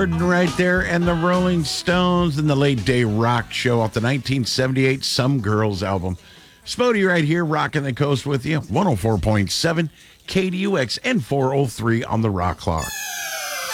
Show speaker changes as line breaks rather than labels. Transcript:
Right there, and the Rolling Stones and the Late Day Rock Show off the 1978 Some Girls album. Spody right here, rocking the coast with you. 104.7 KDUX and 403 on the Rock Clock.